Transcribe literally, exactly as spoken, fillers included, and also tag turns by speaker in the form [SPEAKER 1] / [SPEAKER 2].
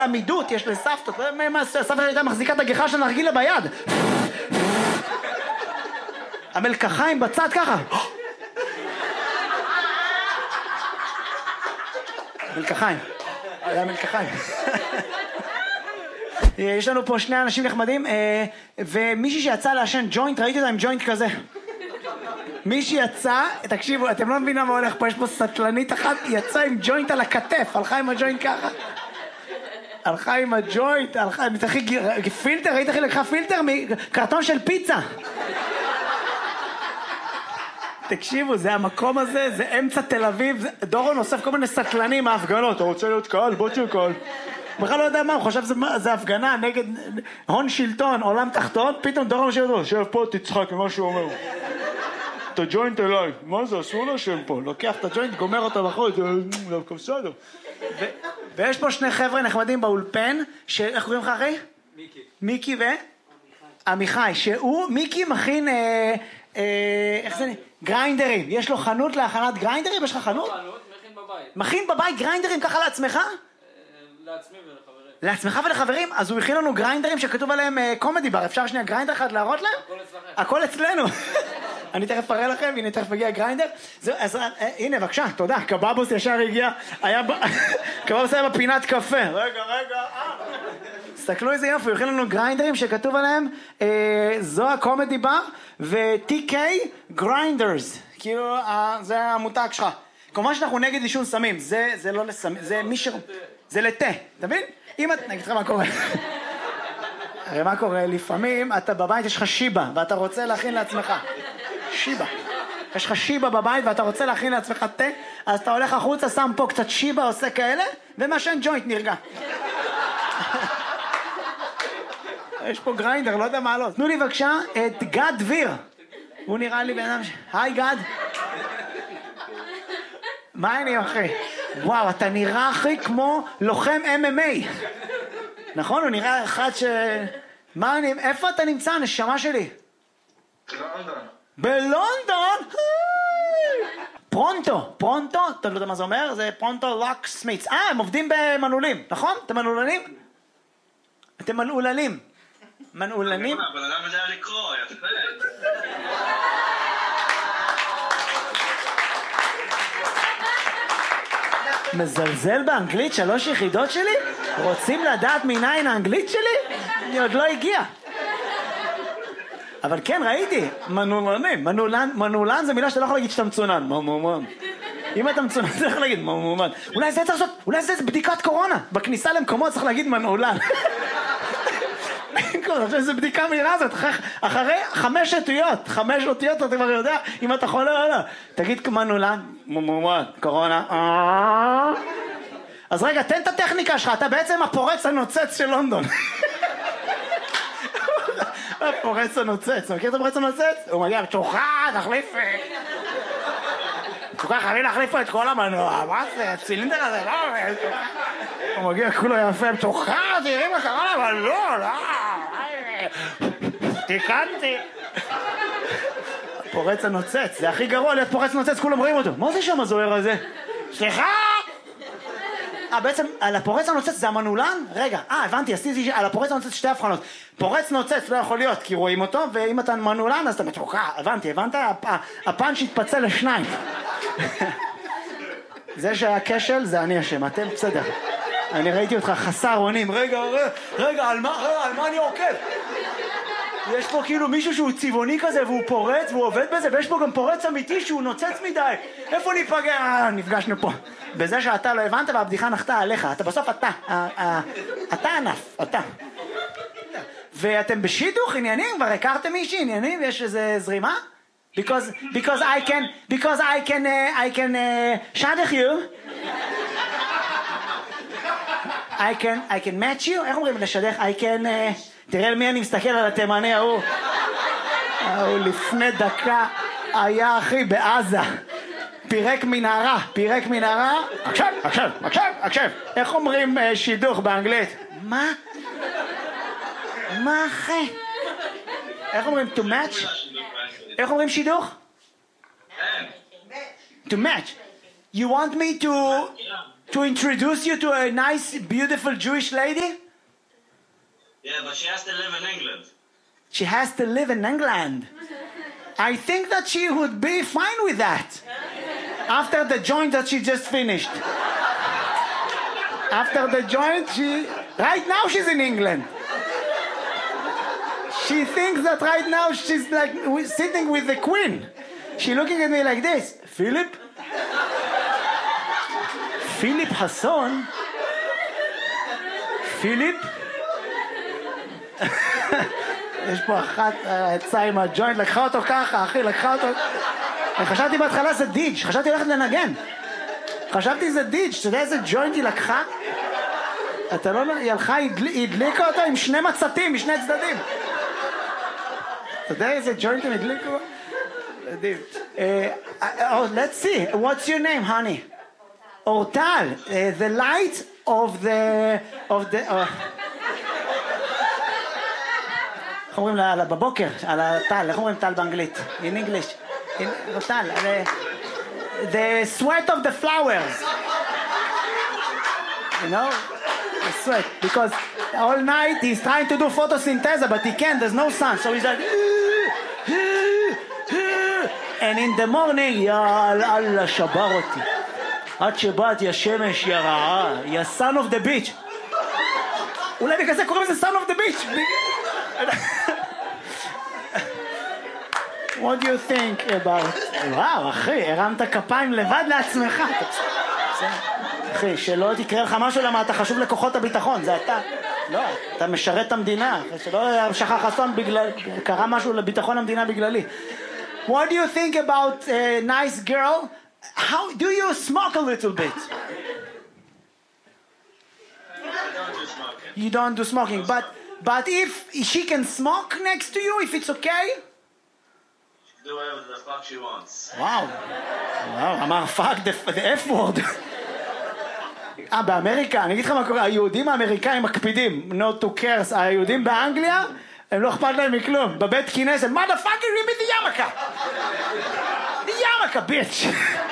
[SPEAKER 1] עמידות, יש לסבתות, סבתא הייתה מחזיקה את הגיחה של הנרגילה ביד. המלקחיים בצד ככה. מלקחיים. היה מלקחיים. יש לנו פה שני אנשים נחמדים, ומישהי שיצא לעשן ג'וינט, ראיתי אותה עם ג'וינט כזה. מישהי יצא, תקשיבו, אתם לא מבינים מה הולך פה, יש פה סטלנית אחת, יצאה עם ג'וינט על הכתף, הלכה עם הג'וינט ככה. הלכה עם הג'וינט, הלכה, פילטר, ראית איך היא לקחה פילטר מקרטון של פיצה. תקשיבו, זה המקום הזה, זה אמצע תל אביב, דורון אוסף כל מיני סטלנים מההפגנות, אתה רוצה להיות קהל? בוא תהיה קהל. בכלל לא יודע מה, הוא חושב שזה הפגנה נגד הון שלטון, עולם תחתון, פתאום דורון יושב פה, שב פה תצחק ממה שהוא אומר. את הג'וינט אליי, מה זה, אסור לשם פה, לוקח את הג'וינט, גומר אותו בחוץ, זה דווקא בסדר. ויש פה שני חבר'ה נחמדים באולפן, איך קוראים לך אחי?
[SPEAKER 2] מיקי.
[SPEAKER 1] מיקי ו? עמיחי, שהוא, מיקי מכין, איך זה, גריינדרים, יש לו חנות להכנת גריינדרים, יש לך חנות?
[SPEAKER 2] חנות, מכין בבית.
[SPEAKER 1] מכין בבית גריינדרים ככה לעצמך?
[SPEAKER 2] לעצמי ולחברים.
[SPEAKER 1] לעצמך ולחברים? אז הוא הכין לנו גריינדרים שכתוב עליהם קומדי בר, אפשר שנייה גריינדר אחד להראות להם?
[SPEAKER 2] הכל אצלכם.
[SPEAKER 1] הכל אצלנו. אני תכף אראה לכם, הנה תכף הגיע גריינדר. אז הנה בבקשה, תודה, קבבוס ישר הגיע, היה, קבבוס היה בפינת קפה. רגע, רגע, תסתכלו איזה יופי, הוא הכין לנו גריינדרים שכתוב עליהם זו הקומדי בר ו-טי קיי גריינדרס, כאילו זה המותג שלך. כמובן שאנחנו נגד עישון סמים, זה לא לסמים, זה מי ש... זה לתה, אתה מבין? אם את... נגיד לך מה קורה. הרי מה קורה? לפעמים אתה בבית יש לך שיבה ואתה רוצה להכין לעצמך. שיבה. יש לך שיבה בבית ואתה רוצה להכין לעצמך תה, אז אתה הולך החוצה, שם פה קצת שיבה, עושה כאלה, ומעשן ג'וינט נרגע. יש פה גריינדר, לא יודע מה לא. תנו לי בבקשה את גד דביר. הוא נראה לי בן אדם ש... היי גד. מה אני אחי? וואו, אתה נראה אחי כמו לוחם אם אם איי. נכון? הוא נראה אחד ש... מה אני... איפה אתה נמצא, נשמה שלי?
[SPEAKER 3] בלונדון.
[SPEAKER 1] בלונדון? פרונטו, פרונטו, אתה לא יודע מה זה אומר? זה פרונטו לוק סמיץ. אה, הם עובדים במנעולים, נכון? אתם מנעולנים? אתם מנעולנים. מנעולנים?
[SPEAKER 3] אבל אדם יודע לקרוא, יפה.
[SPEAKER 1] מזלזל באנגלית שלוש יחידות שלי? רוצים לדעת מניין האנגלית שלי? אני עוד לא הגיע. אבל כן, ראיתי, מנעולנים. מנעולן, מנעולן זה מילה שאתה לא יכול להגיד שאתה מצונן. ממומן. אם אתה מצונן, אתה יכול להגיד ממומן. אולי זה צריך לעשות, אולי זה בדיקת קורונה. בכניסה למקומות צריך להגיד מנעולן. זה בדיקה מהירה הזאת, אחרי חמש אותיות, חמש אותיות אתה כבר יודע אם אתה חולה או לא. תגיד מנעולן, ממומן, קורונה. אז רגע, תן את הטכניקה שלך, אתה בעצם הפורץ הנוצץ של לונדון. הפורץ הנוצץ, מכיר את הפורץ הנוצץ? הוא מגיע, תוכה, תחליף. תוכה, חייבים להחליף פה את כל המנוע, מה זה, הצילינדר הזה, לא, הוא מגיע, כולו יפה, תוכה, תראי מה קרה לה, אבל לא, לא, תיקנתי. פורץ הנוצץ, זה הכי גרוע להיות פורץ נוצץ, כולם רואים אותו. מה זה שם הזוהר הזה? סליחה! אה, בעצם, על הפורץ הנוצץ זה המנעולן? רגע, אה, הבנתי, עשיתי על הפורץ הנוצץ שתי הבחנות. פורץ נוצץ לא יכול להיות, כי רואים אותו, ואם אתה מנעולן, אז אתה מתוקע, הבנתי, הבנת? הפאנץ' התפצל לשניים. זה שהיה כשל, זה אני אשם, אתם בסדר. אני ראיתי אותך חסר אונים, רגע, רגע, רגע, על מה, רגע, על מה אני עוקב? יש פה כאילו מישהו שהוא צבעוני כזה והוא פורץ והוא עובד בזה, ויש פה גם פורץ אמיתי שהוא נוצץ מדי. איפה ניפגע? אה, נפגשנו פה. בזה שאתה לא הבנת והבדיחה נחתה עליך. אתה בסוף אתה. אתה ענף, אתה. ואתם בשידוך עניינים? כבר הכרתם מישהי עניינים? ויש איזה זרימה? Because, because I can, because I can, uh, I can, uh, שדך you. I can, I can match you. איך אומרים לשדך? I can, uh, תראה על מי אני מסתכל על התימני ההוא. ההוא לפני דקה היה אחי בעזה. פירק מנהרה, פירק מנהרה. עכשיו, עכשיו, עכשיו, עכשיו. איך אומרים uh, שידוך באנגלית? מה? מה אחי? איך אומרים to match? איך אומרים שידוך? To match. You want me to... to introduce you to a nice, beautiful Jewish lady?
[SPEAKER 3] Yeah, but she has to live in England.
[SPEAKER 1] She has to live in England. I think that she would be fine with that. After the joint that she just finished. After the joint, she... Right now she's in England. She thinks that right now she's like sitting with the Queen. She's looking at me like this. Philip? Philip Hasson? Philip? יש פה אחת יצאה עם הג'וינט, לקחה אותו ככה, אחי, לקחה אותו... אני חשבתי בהתחלה זה דיג', חשבתי ללכת לנגן. חשבתי זה דיג', אתה יודע איזה ג'וינט היא לקחה? אתה לא... היא הלכה, היא הדליקה אותו עם שני מצתים, משני צדדים. אתה יודע איזה ג'וינט הם הדליקו? מדהים. Let's see, what's your name, honey? אורטל. The light of the... of the... איך אומרים לה, בבוקר, על הטל, איך אומרים טל באנגלית? In English. טל, the sweat of the flowers. You know? The sweat. Because all night he's trying to do photosynthesis, but he can't, there's no sun. So he's like... And in the morning, יא אללה, שבר אותי. עד שבאת, יא שמש, יא רעה, יא son of the beach. אולי בגלל זה קוראים לזה son of the beach. What do you think about... וואו, אחי, הרמת כפיים לבד לעצמך. אחי, שלא תקרא לך משהו למה אתה חשוב לכוחות הביטחון, זה אתה. לא, אתה משרת את המדינה. שלא שכח חסון בגלל... קרה משהו לביטחון המדינה בגללי. What do you think about a nice girl? How do you smoke a little bit?
[SPEAKER 3] I don't do smoking.
[SPEAKER 1] You don't do smoking, but but if she can smoke next to you, if it's okay?
[SPEAKER 3] Do whatever the fuck she wants.
[SPEAKER 1] וואו, וואו, אמר fuck the, the F word. אה, באמריקה, אני אגיד לך מה קורה, היהודים האמריקאים מקפידים, not to curse, היהודים באנגליה, הם לא אכפת להם מכלום, בבית כנסת, motherfucker, give me the yarmulke. The yarmulke, bitch.